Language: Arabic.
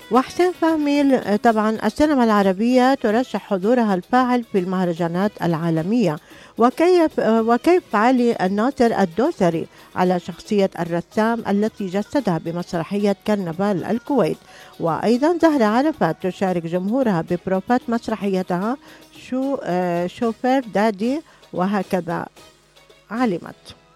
وحسين فهمي طبعا السينما العربية ترشح حضورها الفاعل في المهرجانات العالمية. وكيف علي الناصر الدوسري على شخصية الرسام التي جسدها بمسرحية كرنفال الكويت. وأيضا زهرة عرفات تشارك جمهورها ببروفات مسرحيتها شوفير دادي، وهكذا علمت.